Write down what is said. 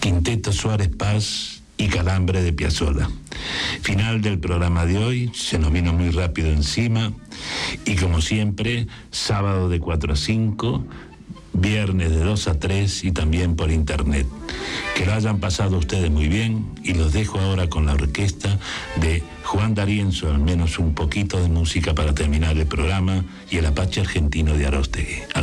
Quinteto Suárez Paz y Calambre de Piazzolla. Final del programa de hoy, se nos vino muy rápido encima, y como siempre, sábado de 4 a 5, viernes de 2 a 3 y también por internet. Que lo hayan pasado ustedes muy bien, y los dejo ahora con la orquesta de Juan D'Arienzo, al menos un poquito de música para terminar el programa, y el Apache argentino de Aróstegui.